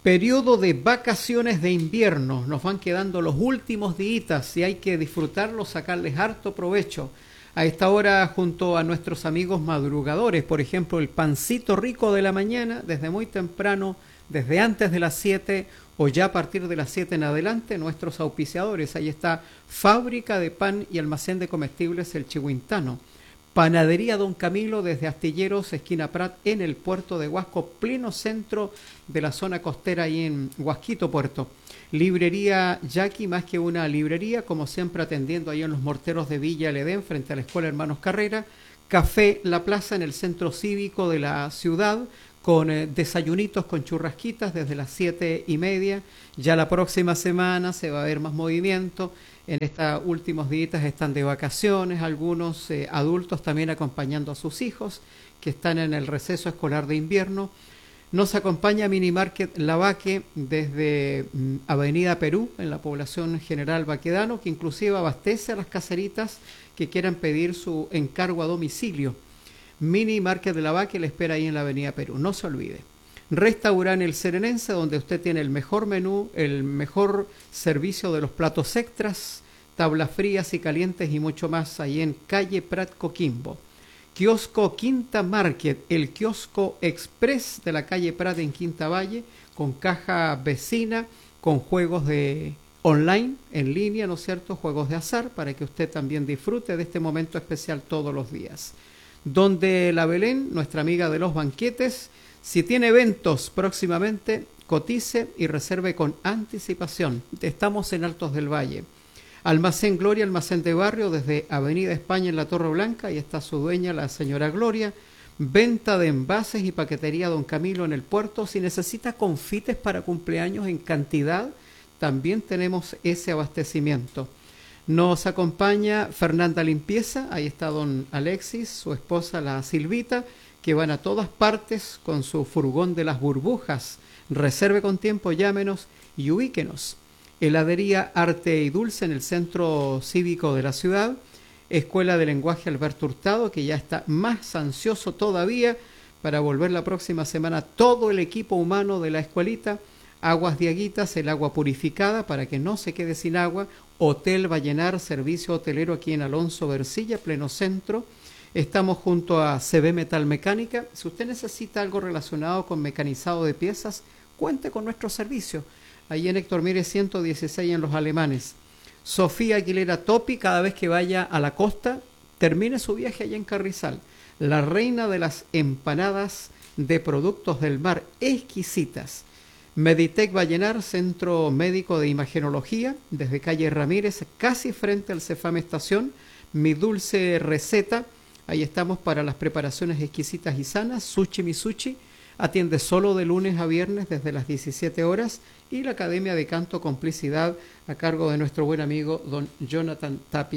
Periodo de vacaciones de invierno. Nos van quedando los últimos días y hay que disfrutarlos, sacarles harto provecho. A esta hora, junto a nuestros amigos madrugadores, por ejemplo, el pancito rico de la mañana, desde muy temprano, desde antes de las 7 o ya a partir de las 7 en adelante, nuestros auspiciadores. Ahí está Fábrica de Pan y Almacén de Comestibles El Chihuintano. Panadería Don Camilo desde Astilleros, esquina Prat, en el puerto de Huasco, pleno centro de la zona costera y en Huasquito Puerto. Librería Jackie, más que una librería, como siempre atendiendo ahí en los morteros de Villa El Edén, frente a la Escuela Hermanos Carrera. Café La Plaza en el centro cívico de la ciudad, con desayunitos con churrasquitas desde las 7:30. Ya la próxima semana se va a ver más movimiento. En estos últimos días están de vacaciones, algunos adultos también acompañando a sus hijos que están en el receso escolar de invierno. Nos acompaña Mini Market Lavaque desde Avenida Perú, en la población General Baquedano, que inclusive abastece a las caseritas que quieran pedir su encargo a domicilio. Mini Market Lavaque le espera ahí en la Avenida Perú, no se olvide. Restaurante El Serenense, donde usted tiene el mejor menú, el mejor servicio de los platos extras, tablas frías y calientes y mucho más, ahí en calle Prat Coquimbo. Kiosco Quinta Market, el kiosco express de la calle Prat en Quinta Valle, con caja vecina, con juegos de online, en línea, ¿no es cierto?, juegos de azar, para que usted también disfrute de este momento especial todos los días. Donde la Belén, nuestra amiga de los banquetes, si tiene eventos próximamente, cotice y reserve con anticipación. Estamos en Altos del Valle. Almacén Gloria, almacén de barrio, desde Avenida España en la Torre Blanca, y está su dueña, la señora Gloria. Venta de envases y paquetería Don Camilo en el puerto. Si necesita confites para cumpleaños en cantidad, también tenemos ese abastecimiento. Nos acompaña Fernanda Limpieza, ahí está don Alexis, su esposa la Silvita, que van a todas partes con su furgón de las burbujas. Reserve con tiempo, llámenos y ubíquenos. Heladería Arte y Dulce en el centro cívico de la ciudad. Escuela de Lenguaje Alberto Hurtado, que ya está más ansioso todavía para volver la próxima semana todo el equipo humano de la escuelita. Aguas Diaguitas, el agua purificada para que no se quede sin agua. Hotel Vallenar, servicio hotelero aquí en Alonso Versilla, pleno centro. Estamos junto a CB Metal Mecánica. Si usted necesita algo relacionado con mecanizado de piezas, cuente con nuestro servicio. Ahí en Héctor Mire 116 en Los Alemanes. Sofía Aguilera Topi, cada vez que vaya a la costa, termine su viaje allá en Carrizal. La reina de las empanadas de productos del mar, exquisitas. Meditec Vallenar, Centro Médico de Imagenología, desde calle Ramírez, casi frente al Cefam Estación. Mi Dulce Receta, ahí estamos para las preparaciones exquisitas y sanas. Sushi Misuchi, atiende solo de lunes a viernes desde las 17 horas. Y la Academia de Canto Complicidad, a cargo de nuestro buen amigo don Jonathan Tapia.